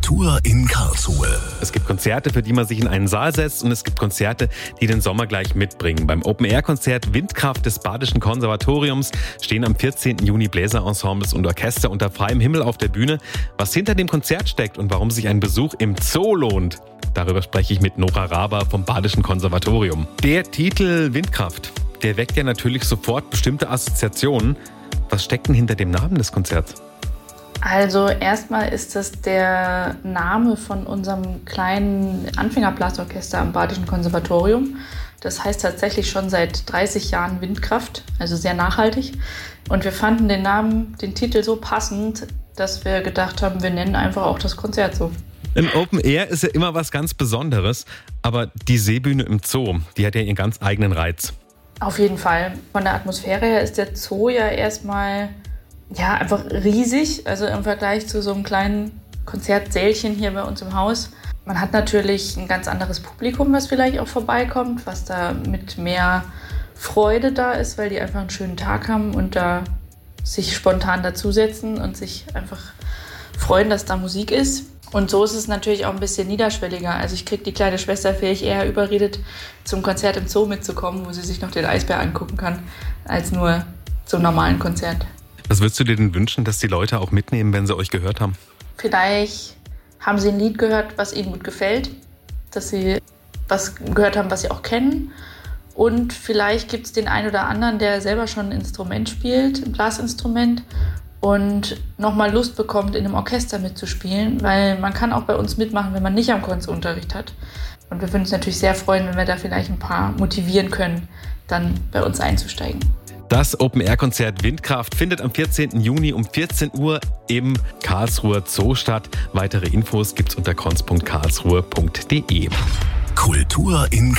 Kultur in Karlsruhe. Es gibt Konzerte, für die man sich in einen Saal setzt, und es gibt Konzerte, die den Sommer gleich mitbringen. Beim Open-Air-Konzert Windkraft des Badischen Konservatoriums stehen am 14. Juni Bläserensembles und Orchester unter freiem Himmel auf der Bühne. Was hinter dem Konzert steckt und warum sich ein Besuch im Zoo lohnt, darüber spreche ich mit Nora Raber vom Badischen Konservatorium. Der Titel Windkraft, der weckt ja natürlich sofort bestimmte Assoziationen. Was steckt denn hinter dem Namen des Konzerts? Also erstmal ist das der Name von unserem kleinen Anfängerblasorchester am Badischen Konservatorium. Das heißt tatsächlich schon seit 30 Jahren Windkraft, also sehr nachhaltig. Und wir fanden den Titel so passend, dass wir gedacht haben, wir nennen einfach auch das Konzert so. Ein Open Air ist ja immer was ganz Besonderes, aber die Seebühne im Zoo, die hat ja ihren ganz eigenen Reiz. Auf jeden Fall. Von der Atmosphäre her ist der Zoo ja erstmal einfach riesig, also im Vergleich zu so einem kleinen Konzertsälchen hier bei uns im Haus. Man hat natürlich ein ganz anderes Publikum, was vielleicht auch vorbeikommt, was da mit mehr Freude da ist, weil die einfach einen schönen Tag haben und da sich spontan dazusetzen und sich einfach freuen, dass da Musik ist. Und so ist es natürlich auch ein bisschen niederschwelliger. Also ich kriege die kleine Schwester vielleicht eher überredet, zum Konzert im Zoo mitzukommen, wo sie sich noch den Eisbär angucken kann, als nur zum normalen Konzert. Was würdest du dir denn wünschen, dass die Leute auch mitnehmen, wenn sie euch gehört haben? Vielleicht haben sie ein Lied gehört, was ihnen gut gefällt, dass sie was gehört haben, was sie auch kennen. Und vielleicht gibt es den einen oder anderen, der selber schon ein Instrument spielt, ein Blasinstrument, und nochmal Lust bekommt, in einem Orchester mitzuspielen, weil man kann auch bei uns mitmachen, wenn man nicht am Kunstunterricht hat. Und wir würden uns natürlich sehr freuen, wenn wir da vielleicht ein paar motivieren können, dann bei uns einzusteigen. Das Open-Air-Konzert Windkraft findet am 14. Juni um 14 Uhr im Karlsruher Zoo statt. Weitere Infos gibt's unter konz.karlsruhe.de. Kultur in